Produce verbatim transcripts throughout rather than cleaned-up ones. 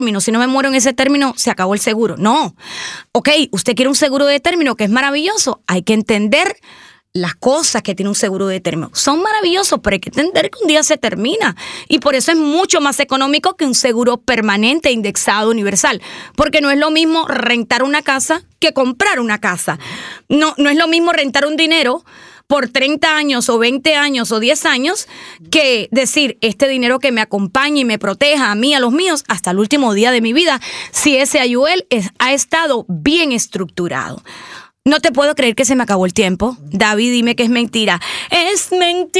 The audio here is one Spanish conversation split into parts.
término. Si no me muero en ese término, se acabó el seguro. No. Ok, usted quiere un seguro de término que es maravilloso. Hay que entender las cosas que tiene un seguro de término. Son maravillosos, pero hay que entender que un día se termina. Y por eso es mucho más económico que un seguro permanente, indexado, universal. Porque no es lo mismo rentar una casa que comprar una casa. No, no es lo mismo rentar un dinero por treinta años o veinte años o diez años que decir, este dinero que me acompañe y me proteja a mí, a los míos, hasta el último día de mi vida, si ese I U L es, ha estado bien estructurado. No te puedo creer que se me acabó el tiempo. David, dime que es mentira. Es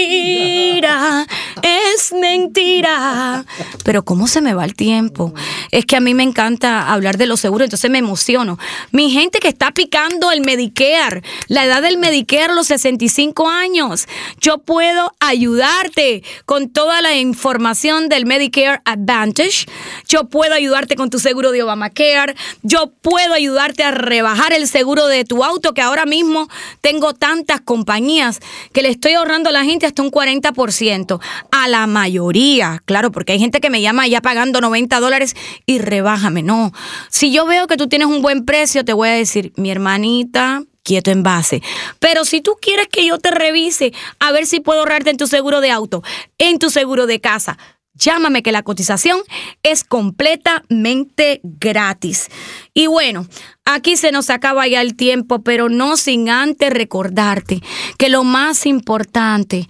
mentira, es mentira. Pero ¿cómo se me va el tiempo? Es que a mí me encanta hablar de los seguros, entonces me emociono. Mi gente que está picando el Medicare, la edad del Medicare, los sesenta y cinco años. Yo puedo ayudarte con toda la información del Medicare Advantage. Yo puedo ayudarte con tu seguro de Obamacare. Yo puedo ayudarte a rebajar el seguro de tu auto, que ahora mismo tengo tantas compañías que le estoy ahorrando a la gente hasta un cuarenta por ciento. A la mayoría, claro, porque hay gente que me llama ya pagando noventa dólares y rebájame. No, si yo veo que tú tienes un buen precio, te voy a decir, mi hermanita, quieto en base. Pero si tú quieres que yo te revise a ver si puedo ahorrarte en tu seguro de auto, en tu seguro de casa, llámame, que la cotización es completamente gratis. Y bueno, aquí se nos acaba ya el tiempo, pero no sin antes recordarte que lo más importante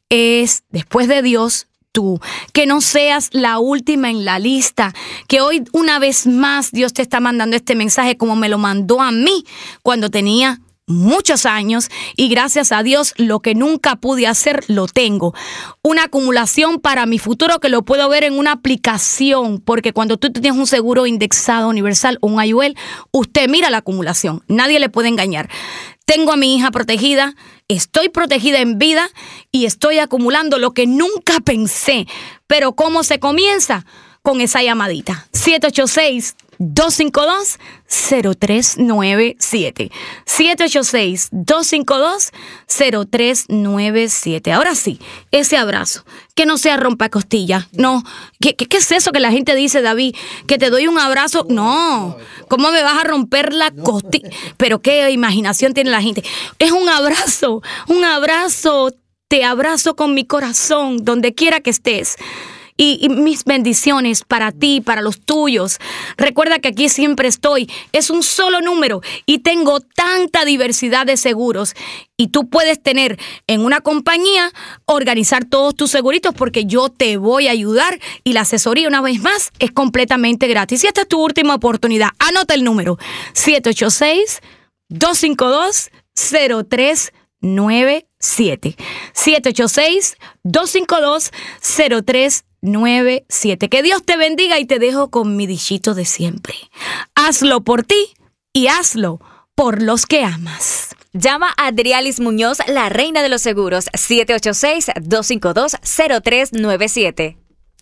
es, después de Dios, tú, que no seas la última en la lista, que hoy una vez más Dios te está mandando este mensaje como me lo mandó a mí cuando tenía muchos años, y gracias a Dios lo que nunca pude hacer lo tengo. Una acumulación para mi futuro que lo puedo ver en una aplicación, porque cuando tú tienes un seguro indexado universal, un I U L, usted mira la acumulación, nadie le puede engañar. Tengo a mi hija protegida, estoy protegida en vida y estoy acumulando lo que nunca pensé. Pero ¿cómo se comienza? Con esa llamadita. siete ocho seis, dos cinco dos, cero tres nueve siete. siete ocho seis, dos cinco dos, cero tres nueve siete. Ahora sí, ese abrazo, que no sea rompacostillas. No, ¿Qué, qué, ¿qué es eso que la gente dice, David? Que te doy un abrazo. No, ¿cómo me vas a romper la costilla? Pero qué imaginación tiene la gente. Es un abrazo, un abrazo. Te abrazo con mi corazón, donde quiera que estés. Y, y mis bendiciones para ti, para los tuyos. Recuerda que aquí siempre estoy. Es un solo número y tengo tanta diversidad de seguros. Y tú puedes tener en una compañía, organizar todos tus seguritos, porque yo te voy a ayudar. Y la asesoría, una vez más, es completamente gratis. Y esta es tu última oportunidad. Anota el número: siete ocho seis, dos cinco dos, cero tres nueve siete. siete ocho seis, dos cinco dos, cero tres nueve siete. Que Dios te bendiga y te dejo con mi dichito de siempre. Hazlo por ti y hazlo por los que amas. Llama a Adrialis Muñoz, la reina de los seguros, siete ocho seis, dos cinco dos, cero tres nueve siete.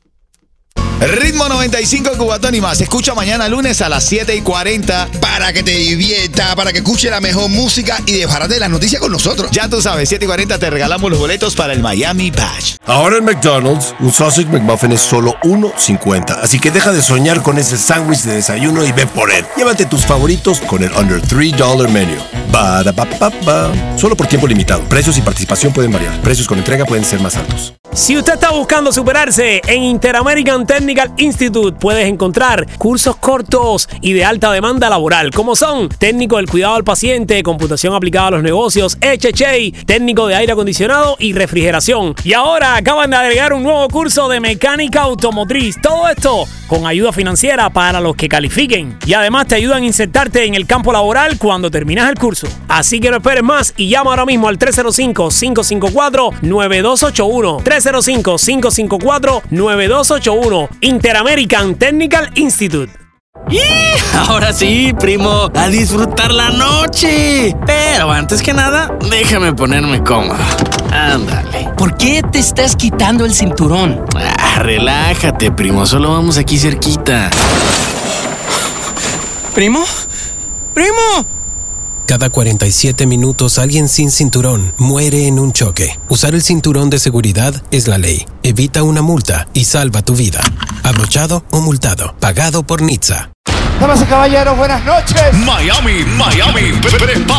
Ritmo noventa y cinco, Cubatón y más. Escucha mañana lunes a las siete y cuarenta para que te divierta, para que escuche la mejor música y desbarate las noticias con nosotros. Ya tú sabes, siete y cuarenta te regalamos los boletos para el Miami Bash. Ahora en McDonald's, un Sausage McMuffin es solo uno cincuenta. Así que deja de soñar con ese sándwich de desayuno y ve por él. Llévate tus favoritos con el Under tres dólares Menu. Ba-da-ba-ba-ba. Solo por tiempo limitado. Precios y participación pueden variar. Precios con entrega pueden ser más altos. Si usted está buscando superarse, en Interamerican Technical Institute puedes encontrar cursos cortos y de alta demanda laboral, como son técnico del cuidado al paciente, computación aplicada a los negocios, H H A, técnico de aire acondicionado y refrigeración. Y ahora acaban de agregar un nuevo curso de mecánica automotriz. Todo esto con ayuda financiera para los que califiquen. Y además te ayudan a insertarte en el campo laboral cuando terminas el curso. Así que no esperes más y llama ahora mismo al tres cero cinco, cinco cinco cuatro, nueve dos ocho uno. tres cero cinco, cinco cinco cuatro, nueve dos ocho uno. Interamerican Technical Institute. ¡Y! Ahora sí, primo, a disfrutar la noche. Pero antes que nada, déjame ponerme cómodo. Ándale. ¿Por qué te estás quitando el cinturón? Ah, relájate, primo, solo vamos aquí cerquita. ¿Primo? ¡Primo! Cada cuarenta y siete minutos alguien sin cinturón muere en un choque. Usar el cinturón de seguridad es la ley. Evita una multa y salva tu vida. Abrochado o multado. Pagado por N H T S A. Damas y caballeros, buenas noches. Miami, Miami, prepara